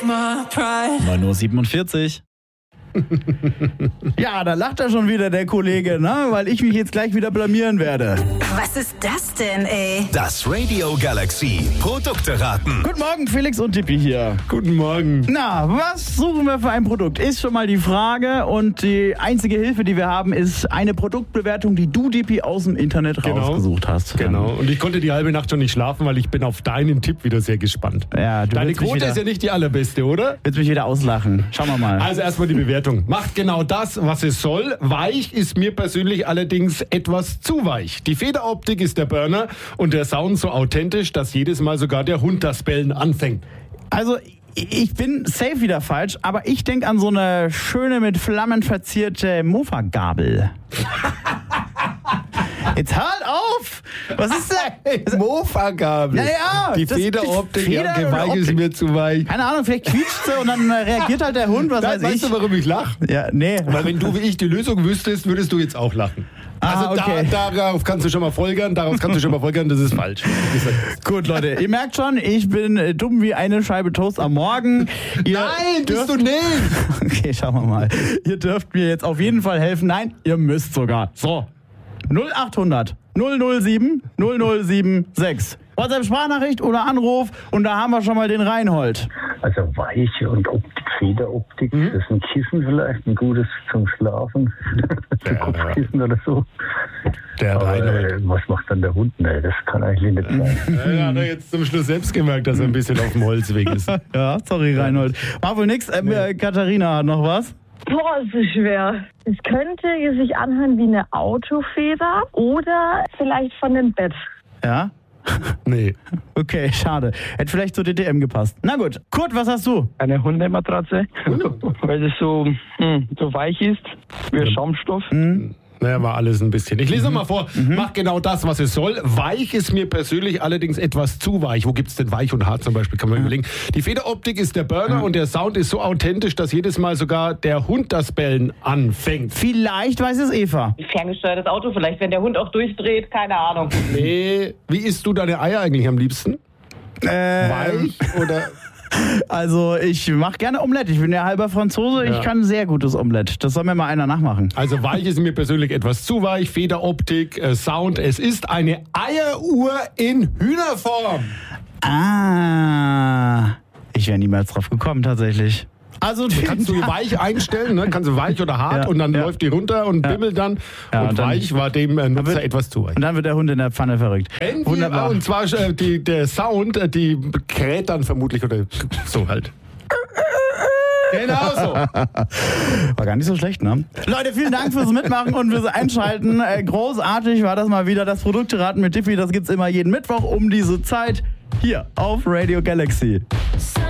9:47 Uhr. Ja, da lacht er schon wieder, der Kollege, ne? Weil ich mich jetzt gleich wieder blamieren werde. Was ist das denn, ey? Das Radio Galaxy Produkte raten. Guten Morgen, Felix und Tippi hier. Guten Morgen. Na, was suchen wir für ein Produkt? Ist schon mal die Frage, und die einzige Hilfe, die wir haben, ist eine Produktbewertung, die du, Tippi, aus dem Internet rausgesucht hast. Genau, und ich konnte die halbe Nacht schon nicht schlafen, weil ich bin auf deinen Tipp wieder sehr gespannt. Ja, Deine Quote ist ja nicht die allerbeste, oder? Willst mich wieder auslachen. Schauen wir mal. Also erstmal die Bewertung. Macht genau das, was es soll. Weich ist mir persönlich allerdings etwas zu weich. Die Federoptik ist der Burner und der Sound so authentisch, dass jedes Mal sogar der Hund das Bellen anfängt. Also, ich bin safe wieder falsch, aber ich denke an so eine schöne, mit Flammen verzierte Mofa-Gabel. Jetzt hört auf! Was ist das? Mofa-Gabel. Naja, die Federoptik, weich ist mir zu weich. Keine Ahnung, vielleicht quietscht sie und dann reagiert halt der Hund, was weiß ich. Weißt du, warum ich lache? Ja, nee. Weil wenn du wie ich die Lösung wüsstest, würdest du jetzt auch lachen. Also okay. darauf kannst du schon mal folgern, das ist falsch. Gut, Leute, ihr merkt schon, ich bin dumm wie eine Scheibe Toast am Morgen. Nein, bist du nicht! Okay, schauen wir mal. Ihr dürft mir jetzt auf jeden Fall helfen. Nein, ihr müsst sogar. So, 0800 007 0076. WhatsApp-Sprachnachricht oder Anruf, und da haben wir schon mal den Reinhold. Also weiche und Federoptik, das ist ein Kissen vielleicht, ein gutes zum Schlafen, ein Kopfkissen oder so. Der Reinhold. Was macht dann der Hund? Nee, das kann eigentlich nicht sein. Ja, hat er jetzt zum Schluss selbst gemerkt, dass er ein bisschen auf dem Holzweg ist. Ja, sorry Reinhold. War wohl nix. Katharina hat noch was? Boah, ist so schwer. Es könnte sich anhören wie eine Autofeder oder vielleicht von dem Bett. Ja? Nee. Okay, schade. Hätte vielleicht zur DTM gepasst. Na gut. Kurt, was hast du? Eine Hundematratze, weil das so weich ist, wie Schaumstoff. Naja, war alles ein bisschen. Ich lese mal vor. Macht genau das, was es soll. Weich ist mir persönlich allerdings etwas zu weich. Wo gibt's denn weich und hart zum Beispiel? Kann man überlegen. Die Federoptik ist der Burner und der Sound ist so authentisch, dass jedes Mal sogar der Hund das Bellen anfängt. Vielleicht weiß es Eva. Ferngesteuertes Auto, vielleicht, wenn der Hund auch durchdreht, keine Ahnung. Nee. Wie isst du deine Eier eigentlich am liebsten? Weich oder... Also ich mache gerne Omelette. Ich bin ja halber Franzose, Ich kann sehr gutes Omelette. Das soll mir mal einer nachmachen. Also weich ist mir persönlich etwas zu weich. Federoptik, Sound. Es ist eine Eieruhr in Hühnerform. Ich wäre niemals drauf gekommen tatsächlich. Also kannst du weich einstellen, ne? Kannst du weich oder hart, und dann läuft die runter und bimmelt dann. Ja, und weich war dem Nutzer etwas zu weich. Und dann wird der Hund in der Pfanne verrückt. Wunderbar. Und zwar der Sound, die kräht dann vermutlich oder so halt. Genau so. War gar nicht so schlecht, ne? Leute, vielen Dank fürs Mitmachen und fürs Einschalten. Großartig war das mal wieder, das Produkteraten mit Tippi. Das gibt's immer jeden Mittwoch um diese Zeit hier auf Radio Galaxy.